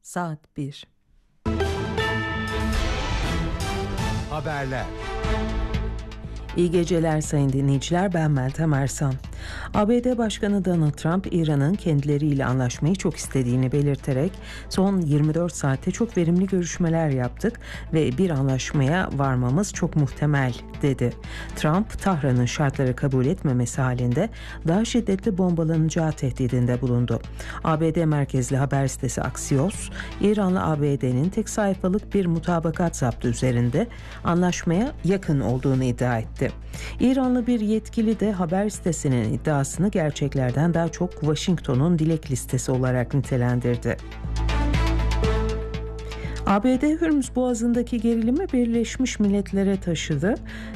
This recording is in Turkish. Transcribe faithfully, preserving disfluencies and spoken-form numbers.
Saat bir. Haberler. İyi geceler sayın dinleyiciler, ben Meltem Ersan. A B D Başkanı Donald Trump, İran'ın kendileriyle anlaşmayı çok istediğini belirterek son yirmi dört saatte çok verimli görüşmeler yaptık ve bir anlaşmaya varmamız çok muhtemel dedi. Trump, Tahran'ın şartları kabul etmemesi halinde daha şiddetli bombalanacağı tehdidinde bulundu. A B D merkezli haber sitesi Axios, İran'la A B D'nin tek sayfalık bir mutabakat zaptı üzerinde anlaşmaya yakın olduğunu iddia etti. İranlı bir yetkili de haber sitesinin iddiasını gerçeklerden daha çok Washington'un dilek listesi olarak nitelendirdi. A B D Hürmüz Boğazı'ndaki gerilimi Birleşmiş Milletler'e taşıdı.